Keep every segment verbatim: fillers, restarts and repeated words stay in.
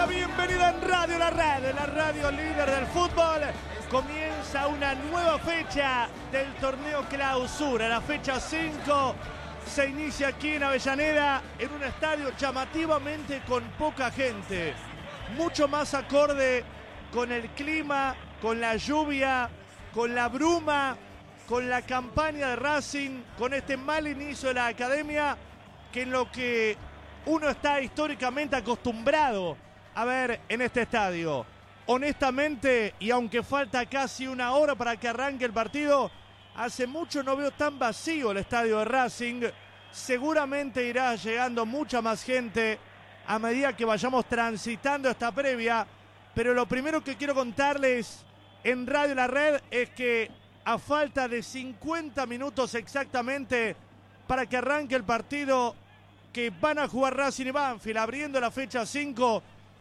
bienvenida en Radio La Red, la radio líder del fútbol. Comienza una nueva fecha del torneo Clausura, la fecha cinco. Se inicia aquí en Avellaneda, en un estadio llamativamente con poca gente. Mucho más acorde con el clima, con la lluvia, con la bruma, con la campaña de Racing, con este mal inicio de la academia, que en lo que uno está históricamente acostumbrado a ver en este estadio. Honestamente, y aunque falta casi una hora para que arranque el partido, hace mucho no veo tan vacío el estadio de Racing. Seguramente irá llegando mucha más gente a medida que vayamos transitando esta previa, pero lo primero que quiero contarles en Radio La Red es que a falta de cincuenta minutos exactamente para que arranque el partido que van a jugar Racing y Banfield abriendo la fecha cinco,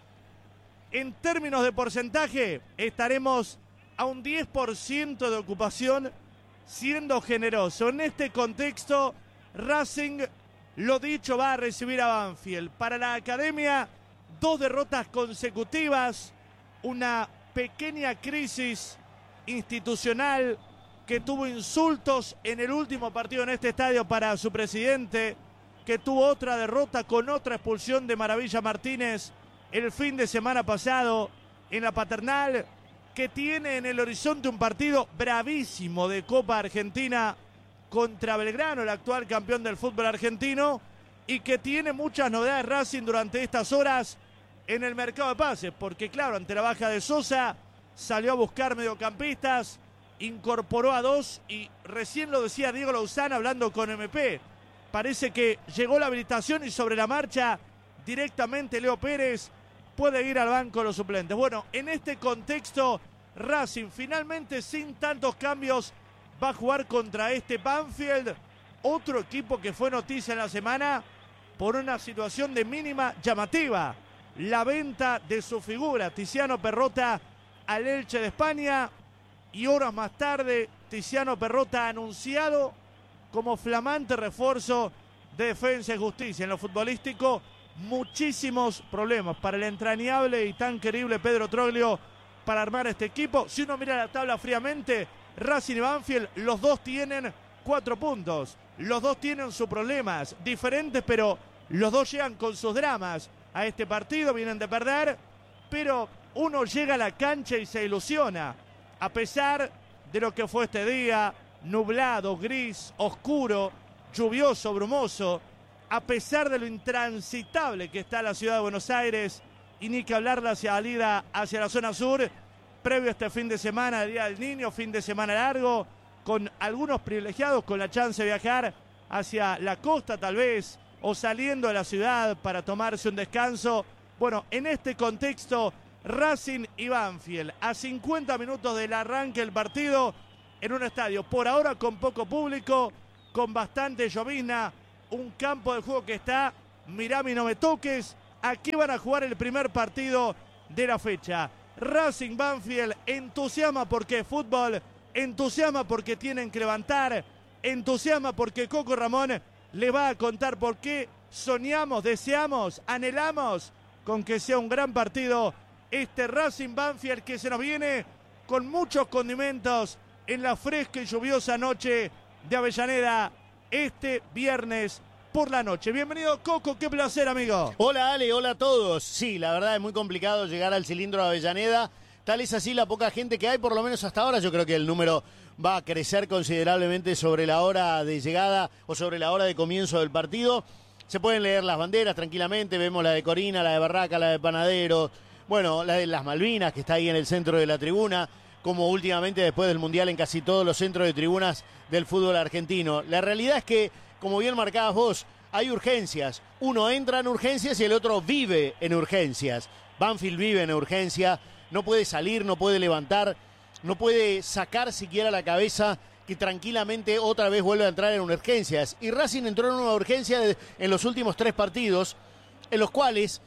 en términos de porcentaje estaremos a un diez por ciento de ocupación, siendo generoso. En este contexto, Racing, lo dicho, va a recibir a Banfield. Para la academia, dos derrotas consecutivas, una pequeña crisis institucional que tuvo insultos en el último partido en este estadio para su presidente, que tuvo otra derrota con otra expulsión de Maravilla Martínez el fin de semana pasado en la Paternal, que tiene en el horizonte un partido bravísimo de Copa Argentina contra Belgrano, el actual campeón del fútbol argentino, y que tiene muchas novedades Racing durante estas horas en el mercado de pases, porque claro, ante la baja de Sosa, salió a buscar mediocampistas, incorporó a dos y recién lo decía Diego Lauzán hablando con M P. Parece que llegó la habilitación y sobre la marcha directamente Leo Pérez puede ir al banco de los suplentes. Bueno, en este contexto, Racing finalmente sin tantos cambios va a jugar contra este Banfield, otro equipo que fue noticia en la semana por una situación de mínima llamativa. La venta de su figura, Tiziano Perrota, al Elche de España, y horas más tarde Tiziano Perrota anunciado como flamante refuerzo de Defensa y Justicia. En lo futbolístico, muchísimos problemas para el entrañable y tan querible Pedro Troglio para armar este equipo. Si uno mira la tabla fríamente, Racing y Banfield, los dos tienen cuatro puntos. Los dos tienen sus problemas diferentes, pero los dos llegan con sus dramas a este partido, vienen de perder, pero uno llega a la cancha y se ilusiona. A pesar de lo que fue este día, nublado, gris, oscuro, lluvioso, brumoso, a pesar de lo intransitable que está la ciudad de Buenos Aires, y ni que hablar de la salida hacia la zona sur, previo a este fin de semana, el Día del Niño, fin de semana largo, con algunos privilegiados con la chance de viajar hacia la costa tal vez, o saliendo de la ciudad para tomarse un descanso. Bueno, en este contexto, Racing y Banfield, a cincuenta minutos del arranque del partido, en un estadio por ahora con poco público, con bastante llovizna, un campo de juego que está, mirame y no me toques. Aquí van a jugar el primer partido de la fecha. Racing Banfield entusiasma porque es fútbol, entusiasma porque tienen que levantar, entusiasma porque Coco Ramón le va a contar por qué soñamos, deseamos, anhelamos con que sea un gran partido este Racing Banfield que se nos viene con muchos condimentos en la fresca y lluviosa noche de Avellaneda este viernes por la noche. Bienvenido, Coco, qué placer, amigo. Hola, Ale, hola a todos. Sí, la verdad es muy complicado llegar al cilindro de Avellaneda. Tal es así la poca gente que hay, por lo menos hasta ahora. Yo creo que el número va a crecer considerablemente sobre la hora de llegada o sobre la hora de comienzo del partido. Se pueden leer las banderas tranquilamente. Vemos la de Corina, la de Barraca, la de Panadero. Bueno, la de las Malvinas, que está ahí en el centro de la tribuna, como últimamente después del Mundial en casi todos los centros de tribunas del fútbol argentino. La realidad es que, como bien marcabas vos, hay urgencias. Uno entra en urgencias y el otro vive en urgencias. Banfield vive en urgencia, no puede salir, no puede levantar, no puede sacar siquiera la cabeza que tranquilamente otra vez vuelve a entrar en urgencias. Y Racing entró en una urgencia de, en los últimos tres partidos, en los cuales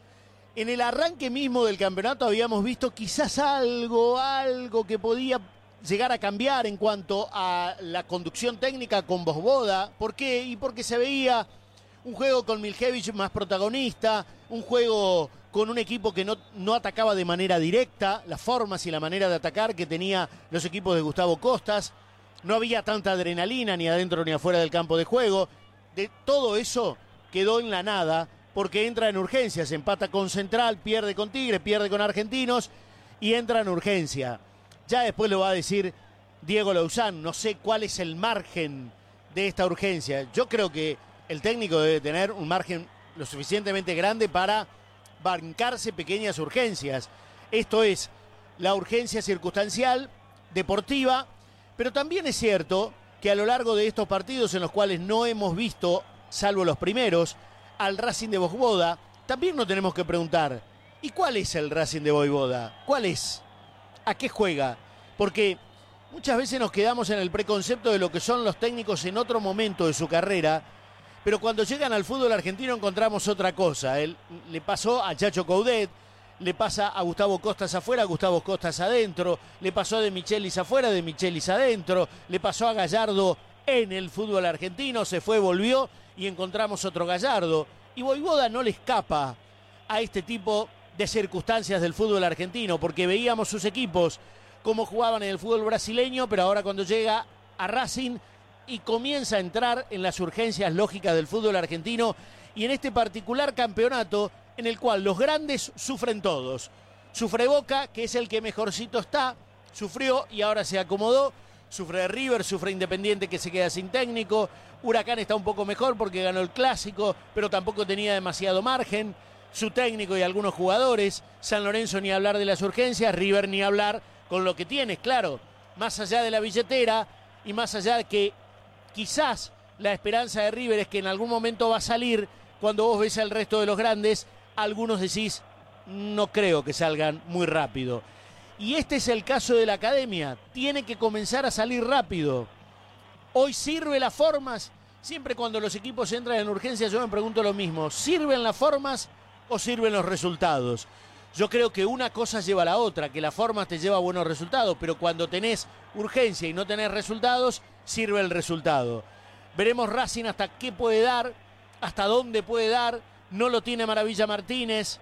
en el arranque mismo del campeonato habíamos visto quizás algo, algo que podía llegar a cambiar en cuanto a la conducción técnica con Vosboda. ¿Por qué? Y porque se veía un juego con Miljevic más protagonista, un juego con un equipo que no, no atacaba de manera directa, las formas y la manera de atacar que tenía los equipos de Gustavo Costas. No había tanta adrenalina ni adentro ni afuera del campo de juego. De todo eso quedó en la nada porque entra en urgencias, empata con Central, pierde con Tigre, pierde con Argentinos y entra en urgencia. Ya después lo va a decir Diego Lauzán, no sé cuál es el margen de esta urgencia. Yo creo que el técnico debe tener un margen lo suficientemente grande para bancarse pequeñas urgencias. Esto es la urgencia circunstancial, deportiva, pero también es cierto que a lo largo de estos partidos en los cuales no hemos visto, salvo los primeros, al Racing de Voivoda, también nos tenemos que preguntar, ¿y cuál es el Racing de Voivoda? ¿Cuál es? ¿A qué juega? Porque muchas veces nos quedamos en el preconcepto de lo que son los técnicos en otro momento de su carrera, pero cuando llegan al fútbol argentino encontramos otra cosa. Él, le pasó a Chacho Coudet, le pasa a Gustavo Costas afuera, a Gustavo Costas adentro, le pasó a De Michelis afuera, De Michelis adentro, le pasó a Gallardo en el fútbol argentino, se fue, volvió y encontramos otro Gallardo. Y Voivoda no le escapa a este tipo de circunstancias del fútbol argentino, porque veíamos sus equipos cómo jugaban en el fútbol brasileño, pero ahora cuando llega a Racing y comienza a entrar en las urgencias lógicas del fútbol argentino y en este particular campeonato en el cual los grandes sufren todos. Sufre Boca, que es el que mejorcito está, sufrió y ahora se acomodó. Sufre River, sufre Independiente, que se queda sin técnico. Huracán está un poco mejor porque ganó el Clásico, pero tampoco tenía demasiado margen. Su técnico y algunos jugadores. San Lorenzo ni hablar de las urgencias, River ni hablar con lo que tiene, claro. Más allá de la billetera y más allá de que quizás la esperanza de River es que en algún momento va a salir. Cuando vos ves al resto de los grandes, algunos decís, no creo que salgan muy rápido. Y este es el caso de la academia, tiene que comenzar a salir rápido. Hoy sirve las formas, siempre cuando los equipos entran en urgencia yo me pregunto lo mismo, ¿sirven las formas o sirven los resultados? Yo creo que una cosa lleva a la otra, que las formas te lleva a buenos resultados, pero cuando tenés urgencia y no tenés resultados, sirve el resultado. Veremos Racing hasta qué puede dar, hasta dónde puede dar, no lo tiene Maravilla Martínez.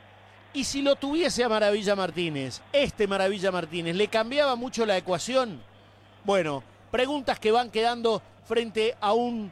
Y si lo tuviese a Maravilla Martínez, este Maravilla Martínez, ¿le cambiaba mucho la ecuación? Bueno, preguntas que van quedando frente a un,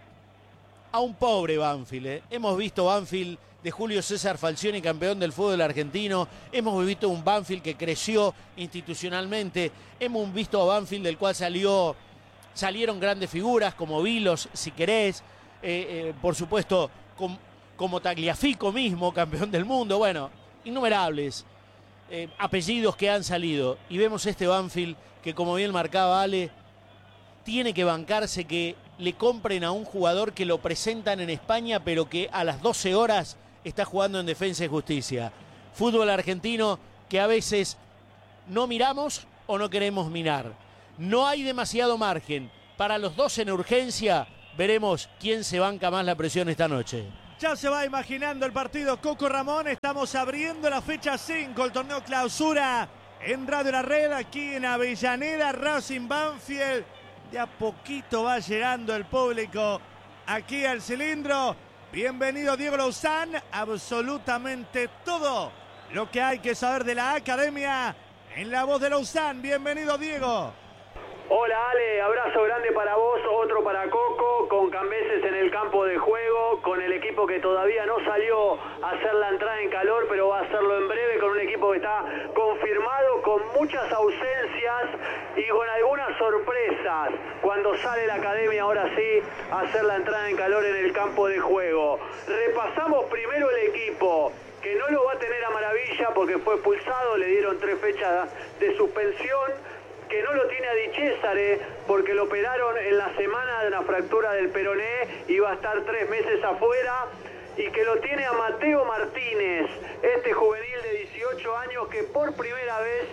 a un pobre Banfield, ¿eh? Hemos visto Banfield de Julio César Falcioni, campeón del fútbol argentino. Hemos visto un Banfield que creció institucionalmente. Hemos visto a Banfield del cual salió, salieron grandes figuras como Vilos, si querés. Eh, eh, por supuesto, com, como Tagliafico mismo, campeón del mundo. Bueno, innumerables eh, apellidos que han salido. Y vemos este Banfield que, como bien marcaba Ale, tiene que bancarse que le compren a un jugador que lo presentan en España, pero que a las doce horas está jugando en Defensa y Justicia. Fútbol argentino que a veces no miramos o no queremos mirar. No hay demasiado margen. Para los dos en urgencia, veremos quién se banca más la presión esta noche. Ya se va imaginando el partido Coco Ramón. Estamos abriendo la fecha cinco, el torneo clausura en Radio La Red, aquí en Avellaneda, Racing Banfield. De a poquito va llegando el público aquí al cilindro. Bienvenido Diego Lauzán. Absolutamente todo lo que hay que saber de la academia en la voz de Lauzán. Bienvenido Diego. Hola Ale, abrazo grande para vos, otro para Coco, con Cambeses en el campo de juego, con el equipo que todavía no salió a hacer la entrada en calor, pero va a hacerlo en breve, con un equipo que está confirmado, con muchas ausencias y con algunas sorpresas, cuando sale la academia ahora sí a hacer la entrada en calor en el campo de juego. Repasamos primero el equipo, que no lo va a tener a Maravilla porque fue expulsado, le dieron tres fechas de suspensión, que no lo tiene a Di Cesare porque lo operaron en la semana de una fractura del peroné y va a estar tres meses afuera, y que lo tiene a Mateo Martínez, este juvenil de dieciocho años que por primera vez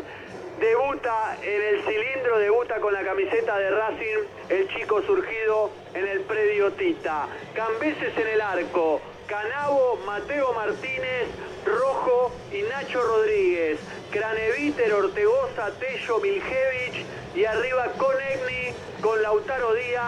debuta en el cilindro, debuta con la camiseta de Racing, el chico surgido en el predio Tita. Cambeses en el arco, Canavo, Mateo Martínez, Rojo y Nacho Rodríguez, Craneviter, Ortegoza, Tello, Miljevic y arriba Conegni con Lautaro Díaz,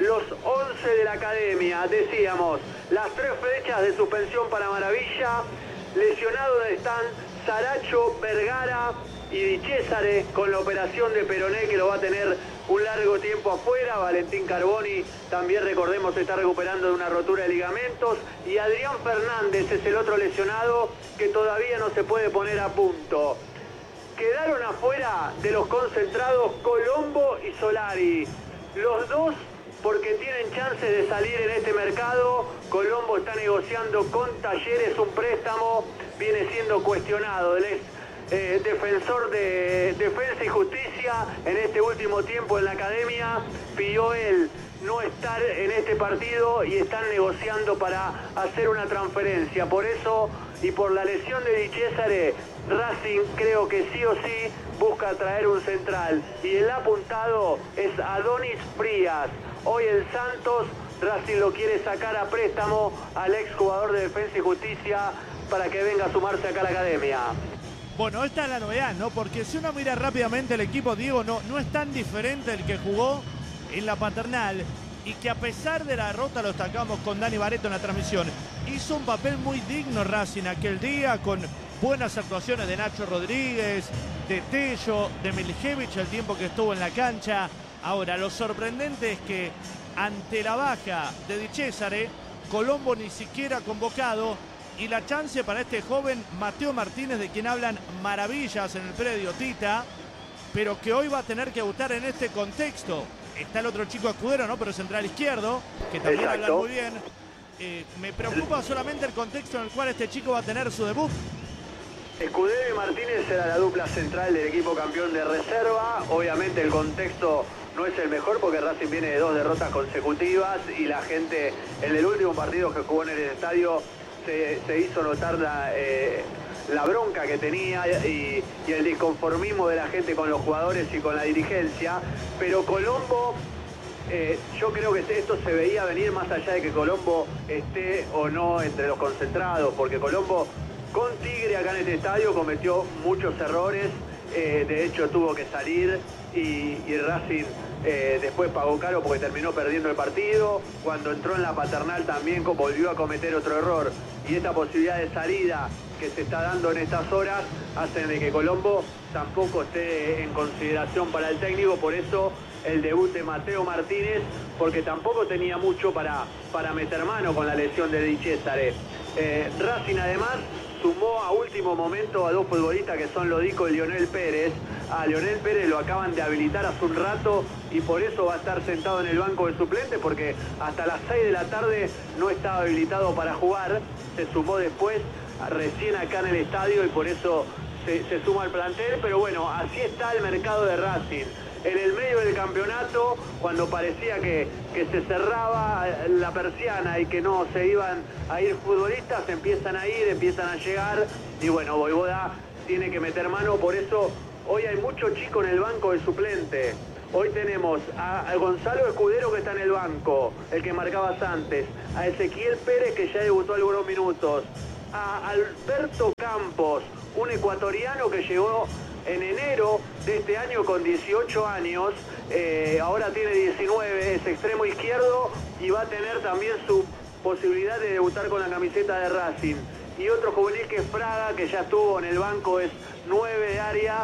los once de la academia. Decíamos, las tres fechas de suspensión para Maravilla. Lesionados están Saracho, Vergara y Di Cesare con la operación de peroné que lo va a tener un largo tiempo afuera. Valentín Carboni también, recordemos, se está recuperando de una rotura de ligamentos. Y Adrián Fernández es el otro lesionado que todavía no se puede poner a punto. Quedaron afuera de los concentrados Colombo y Solari. Los dos porque tienen chances de salir en este mercado. Colombo está negociando con Talleres un préstamo, viene siendo cuestionado. Él es eh, defensor de Defensa y Justicia en este último tiempo en la academia. Pidió él no estar en este partido y están negociando para hacer una transferencia. Por eso y por la lesión de Di Cesare, Racing creo que sí o sí busca traer un central. Y el apuntado es Adonis Frías. Hoy el Santos, Racing lo quiere sacar a préstamo al exjugador de Defensa y Justicia para que venga a sumarse acá a la academia. Bueno, esta es la novedad, ¿no? Porque si uno mira rápidamente el equipo, Diego, no, no es tan diferente el que jugó en la Paternal y que a pesar de la derrota, lo destacamos con Dani Barreto en la transmisión, hizo un papel muy digno Racing aquel día con buenas actuaciones de Nacho Rodríguez, de Tello, de Milicevic el tiempo que estuvo en la cancha. Ahora, lo sorprendente es que ante la baja de Di Cesare, Colombo ni siquiera convocado y la chance para este joven Mateo Martínez, de quien hablan maravillas en el predio Tita, pero que hoy va a tener que debutar en este contexto. Está el otro chico Escudero, ¿no? Pero central izquierdo, que también habla muy bien. Eh, me preocupa solamente el contexto en el cual este chico va a tener su debut. Escudero y Martínez era la dupla central del equipo campeón de reserva. Obviamente el contexto no es el mejor porque Racing viene de dos derrotas consecutivas y la gente en el último partido que jugó en el estadio se, se hizo notar la, eh, la bronca que tenía y, y el disconformismo de la gente con los jugadores y con la dirigencia. Pero Colombo, eh, yo creo que esto se veía venir más allá de que Colombo esté o no entre los concentrados, porque Colombo con Tigre acá en este estadio cometió muchos errores, eh, de hecho tuvo que salir y, y Racing eh, después pagó caro porque terminó perdiendo el partido. Cuando entró en la Paternal también volvió a cometer otro error y esta posibilidad de salida que se está dando en estas horas hacen de que Colombo tampoco esté en consideración para el técnico. Por eso el debut de Mateo Martínez, porque tampoco tenía mucho para, para meter mano con la lesión de Di Cesare. Eh, Racing además sumó a último momento a dos futbolistas que son Lodico y Lionel Pérez. A Lionel Pérez lo acaban de habilitar hace un rato y por eso va a estar sentado en el banco de suplentes, porque hasta las seis de la tarde no estaba habilitado para jugar. Se sumó después, recién acá en el estadio, y por eso se, se suma al plantel. Pero bueno, así está el mercado de Racing. En el medio del campeonato, cuando parecía que, que se cerraba la persiana y que no se iban a ir futbolistas, empiezan a ir, empiezan a llegar, y bueno, Voivoda tiene que meter mano. Por eso hoy hay mucho chico en el banco de suplente. Hoy tenemos a, a Gonzalo Escudero, que está en el banco, el que marcabas antes, a Ezequiel Pérez, que ya debutó algunos minutos, a Alberto Campos, un ecuatoriano que llegó en enero de este año con dieciocho años, eh, ahora tiene diecinueve, es extremo izquierdo y va a tener también su posibilidad de debutar con la camiseta de Racing. Y otro juvenil que es Fraga, que ya estuvo en el banco, es nueve de área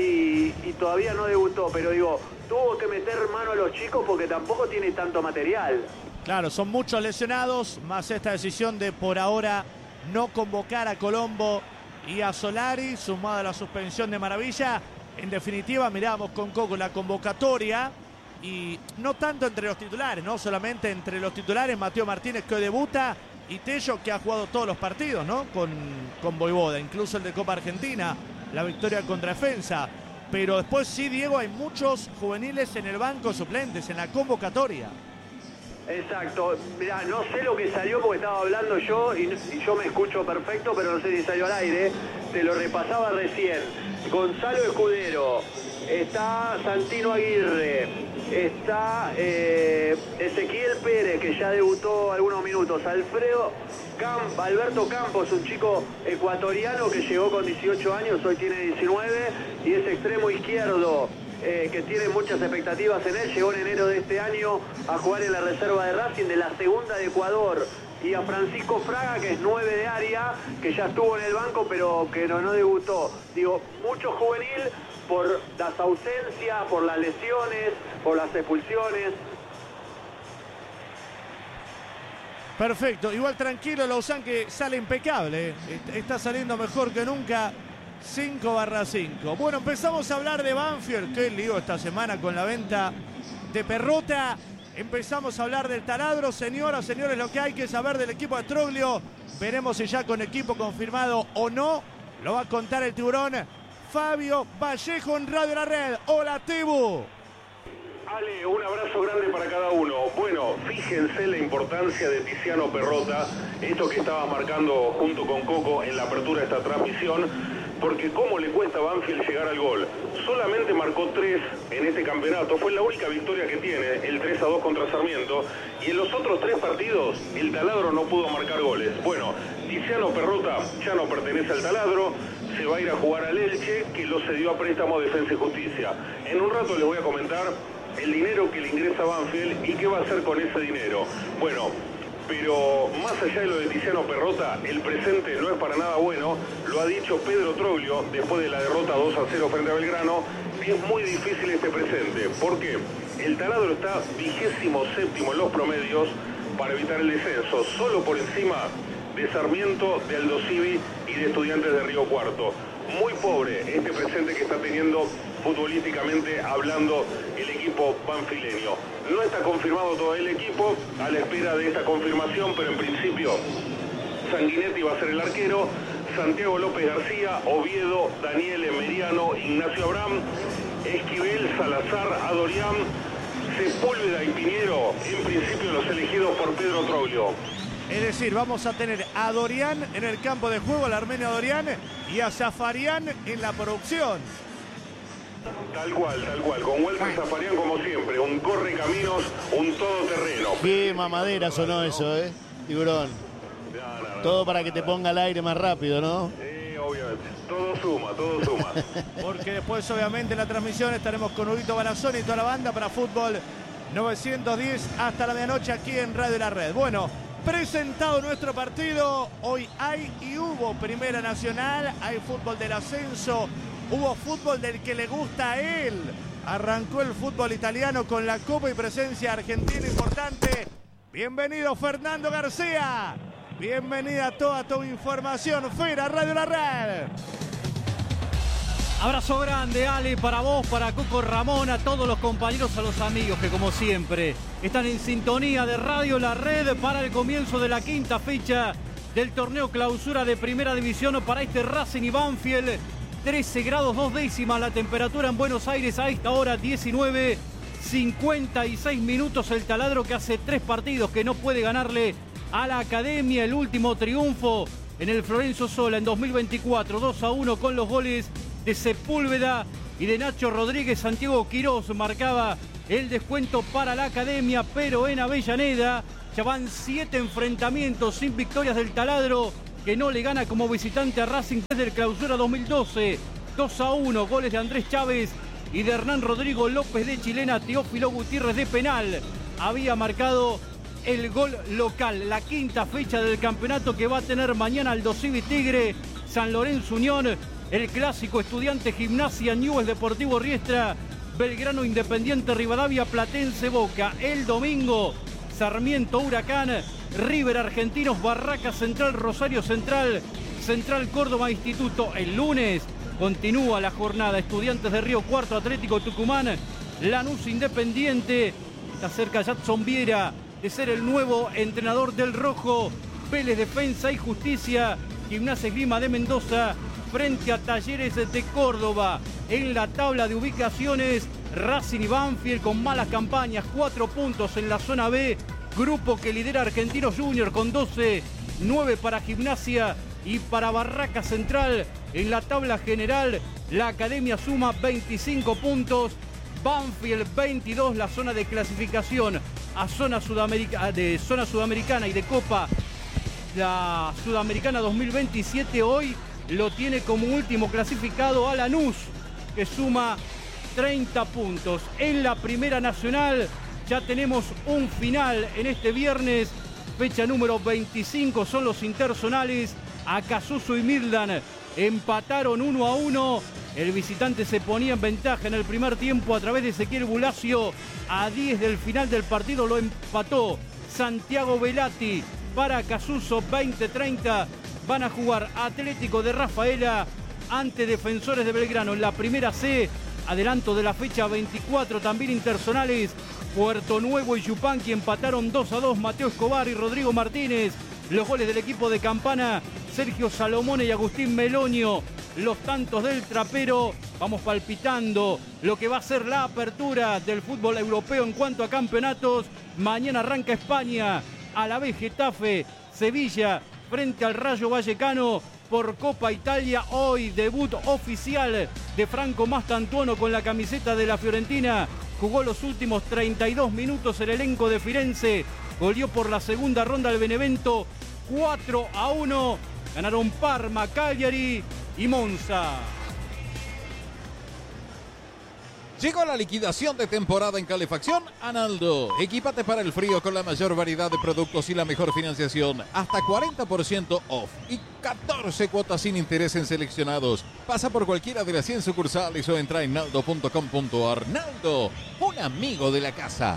y, y todavía no debutó, pero digo, tuvo que meter mano a los chicos porque tampoco tiene tanto material. Claro, son muchos lesionados, más esta decisión de por ahora no convocar a Colombo y a Solari, sumada a la suspensión de Maravilla. En definitiva, miramos con Coco la convocatoria y no tanto entre los titulares, no solamente entre los titulares, Mateo Martínez, que hoy debuta, y Tello, que ha jugado todos los partidos, ¿no? Con, con Voivoda, incluso el de Copa Argentina, la victoria contra Defensa. Pero después sí, Diego, hay muchos juveniles en el banco suplentes, en la convocatoria. Exacto, mirá, no sé lo que salió porque estaba hablando yo y, y yo me escucho perfecto, pero no sé si salió al aire. Te lo repasaba recién. Gonzalo Escudero, está Santino Aguirre, está eh, Ezequiel Pérez, que ya debutó algunos minutos, Alfredo Camp, Alberto Campos, un chico ecuatoriano que llegó con dieciocho años, hoy tiene diecinueve y es extremo izquierdo. eh, que tiene muchas expectativas en él. Llegó en enero de este año a jugar en la reserva de Racing de la segunda de Ecuador. Y a Francisco Fraga, que es nueve de área, que ya estuvo en el banco, pero que no, no debutó. Digo, mucho juvenil por las ausencias, por las lesiones, por las expulsiones. Perfecto, igual tranquilo Lauzán, que sale impecable, ¿eh? Está saliendo mejor que nunca, cinco barra cinco. Bueno, empezamos a hablar de Banfield, qué lío esta semana con la venta de Perrota. Empezamos a hablar del taladro, señoras, señores, lo que hay que saber del equipo de Troglio. Veremos si ya con equipo confirmado o no, lo va a contar el tiburón Fabio Vallejo en Radio La Red. Hola, Tibu. Ale, un abrazo grande para cada uno. Bueno, fíjense la importancia de Tiziano Perrota, esto que estaba marcando junto con Coco en la apertura de esta transmisión, porque cómo le cuesta a Banfield llegar al gol. Solamente marcó tres en este campeonato, fue la única victoria que tiene, el tres a dos contra Sarmiento, y en los otros tres partidos el taladro no pudo marcar goles. Bueno, Tiziano Perrota ya no pertenece al taladro, se va a ir a jugar al Elche, que lo cedió a préstamo Defensa y Justicia. En un rato les voy a comentar el dinero que le ingresa a Banfield y qué va a hacer con ese dinero. Bueno, pero más allá de lo de Tiziano Perrota, el presente no es para nada bueno. Lo ha dicho Pedro Troglio después de la derrota dos a cero frente a Belgrano. Y es muy difícil este presente. ¿Por qué? El taladro está vigésimo séptimo en los promedios para evitar el descenso, solo por encima de Sarmiento, de Aldo Civi y de Estudiantes de Río Cuarto. Muy pobre este presente que está teniendo futbolísticamente hablando el equipo banfileño. No está confirmado todo el equipo, a la espera de esta confirmación, pero en principio Sanguinetti va a ser el arquero, Santiago López García, Oviedo, Daniel Emeriano, Ignacio Abraham, Esquivel, Salazar, Adorián, Sepúlveda y Piñero, en principio los elegidos por Pedro Troglio. Es decir, vamos a tener a Dorián en el campo de juego, al armenio Dorián, y a Zafarian en la producción. Tal cual, tal cual, con Walter Zafarian como siempre, un corre caminos, un todoterreno. Qué mamadera sonó eso, ¿eh? Tiburón. No, no, no, todo para no, que no, te ponga al aire más rápido, ¿no? Sí, obviamente. Todo suma, todo suma. Porque después, obviamente, en la transmisión estaremos con Huguito Barazón y toda la banda para Fútbol novecientos diez hasta la medianoche aquí en Radio La Red. Bueno, presentado nuestro partido, hoy hay y hubo Primera Nacional, hay fútbol del ascenso, hubo fútbol del que le gusta a él. Arrancó el fútbol italiano con la Copa y presencia argentina importante. Bienvenido Fernando García. Bienvenida a toda tu información. Fera, Radio La Red. Abrazo grande, Ale, para vos, para Coco Ramón, a todos los compañeros, a los amigos que como siempre están en sintonía de Radio La Red para el comienzo de la quinta fecha del torneo clausura de Primera División para este Racing y Banfield. trece grados dos décimas la temperatura en Buenos Aires a esta hora, diecinueve cincuenta y seis minutos. El taladro que hace tres partidos que no puede ganarle a la Academia. El último triunfo en el Florencio Sola en dos mil veinticuatro, dos a uno con los goles de Sepúlveda y de Nacho Rodríguez. Santiago Quirós marcaba el descuento para la Academia, pero en Avellaneda ya van siete enfrentamientos sin victorias del taladro, que no le gana como visitante a Racing desde el clausura dos mil doce. dos a uno, goles de Andrés Chávez y de Hernán Rodrigo López de chilena. Teófilo Gutiérrez de penal había marcado el gol local. La quinta fecha del campeonato que va a tener mañana Aldo Civi Tigre, San Lorenzo Unión, el clásico Estudiante Gimnasia, Newell's Deportivo Riestra, Belgrano Independiente Rivadavia, Platense Boca. El domingo, Sarmiento Huracán, River Argentinos, Barraca Central, Rosario Central, Central Córdoba Instituto. El lunes continúa la jornada, Estudiantes de Río Cuarto, Atlético Tucumán, Lanús Independiente. Está cerca Jadson Viera de ser el nuevo entrenador del Rojo. Vélez Defensa y Justicia, Gimnasia Esgrima de Mendoza frente a Talleres de Córdoba. En la tabla de ubicaciones, Racing y Banfield con malas campañas, cuatro puntos en la zona B, grupo que lidera Argentinos Junior con doce, nueve para Gimnasia y para Barraca Central. En la tabla general, la Academia suma veinticinco puntos, Banfield veintidós. La zona de clasificación a zona, Sudamerica, de zona sudamericana y de Copa, la Sudamericana dos mil veintisiete, hoy lo tiene como último clasificado a Lanús, que suma treinta puntos. En la Primera Nacional ya tenemos un final en este viernes, fecha número veinticinco, son los interzonales. Acassuso y Midland empataron uno a uno. El visitante se ponía en ventaja en el primer tiempo a través de Ezequiel Bulacio. A diez del final del partido lo empató Santiago Velati para Acassuso. Veinte treinta van a jugar Atlético de Rafaela ante Defensores de Belgrano en la Primera C. Adelanto de la fecha veinticuatro, también interzonales. Puerto Nuevo y Yupanqui empataron dos a dos. Mateo Escobar y Rodrigo Martínez. Los goles del equipo de Campana, Sergio Salomone y Agustín Meloño. Los tantos del Trapero. Vamos palpitando lo que va a ser la apertura del fútbol europeo en cuanto a campeonatos. Mañana arranca España, a la vez Getafe, Sevilla frente al Rayo Vallecano por Copa Italia. Hoy debut oficial de Franco Mastantuono con la camiseta de la Fiorentina. Jugó los últimos treinta y dos minutos el elenco de Firenze. Goleó por la segunda ronda al Benevento cuatro a uno. Ganaron Parma, Cagliari y Monza. Llegó la liquidación de temporada en calefacción Analdo. Equípate para el frío con la mayor variedad de productos y la mejor financiación. Hasta cuarenta por ciento off y catorce cuotas sin interés en seleccionados. Pasa por cualquiera de las cien sucursales o entra en naldo punto com punto ar. Naldo, un amigo de la casa.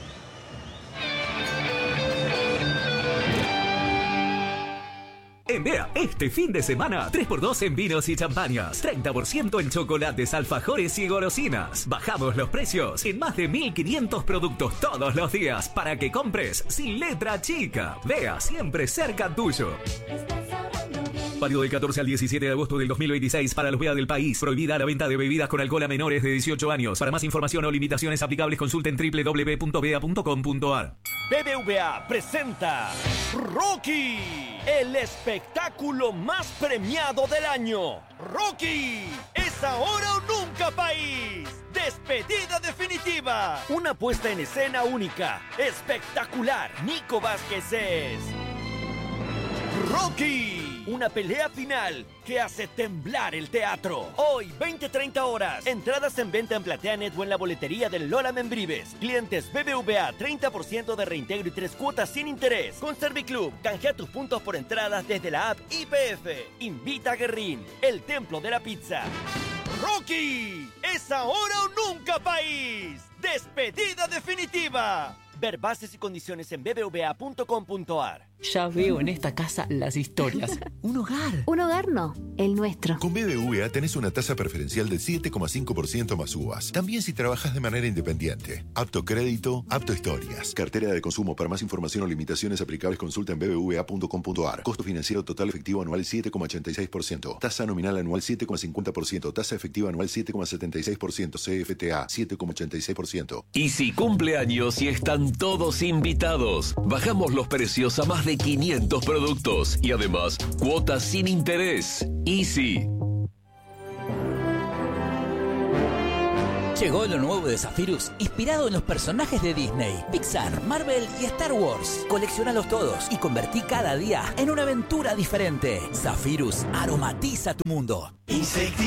En Bea, este fin de semana, tres por dos en vinos y champañas, treinta por ciento en chocolates, alfajores y golosinas. Bajamos los precios en más de mil quinientos productos todos los días para que compres sin letra chica. Bea, siempre cerca tuyo. Válido del catorce al diecisiete de agosto del dos mil veintiséis para los Bea del país. Prohibida la venta de bebidas con alcohol a menores de dieciocho años. Para más información o limitaciones aplicables consulten doble u doble u doble u punto bea punto com punto ar. B B V A presenta Rocky, el espectáculo más premiado del año. Rocky, es ahora o nunca, país. Despedida definitiva. Una puesta en escena única, espectacular. Nico Vázquez es Rocky, una pelea final que hace temblar el teatro. Hoy, veinte treinta horas. Entradas en venta en PlateaNet o en la boletería del Lola Membrives. Clientes B B V A, treinta por ciento de reintegro y tres cuotas sin interés. Con Serviclub, canjea tus puntos por entradas desde la app I P F. Invita a Guerrín, el templo de la pizza. Rocky, es ahora o nunca, país. Despedida definitiva. Ver bases y condiciones en b b v a punto com punto ar. Ya veo en esta casa las historias. Un hogar. Un hogar no, el nuestro. Con B B V A tenés una tasa preferencial del siete coma cinco por ciento más U V A S. También si trabajas de manera independiente. Apto crédito, apto historias. Cartera de consumo. Para más información o limitaciones aplicables consulta en b b v a punto com punto ar. Costo financiero total efectivo anual siete coma ochenta y seis por ciento. Tasa nominal anual siete coma cincuenta por ciento. Tasa efectiva anual siete coma setenta y seis por ciento. C F T A siete coma ochenta y seis por ciento. Y si cumple años y están todos invitados, bajamos los precios a más de quinientos productos y además cuotas sin interés. Easy. Llegó lo nuevo de Zephyrus, inspirado en los personajes de Disney, Pixar, Marvel y Star Wars. Coleccionalos todos y convertí cada día en una aventura diferente. Zephyrus aromatiza tu mundo. Insecti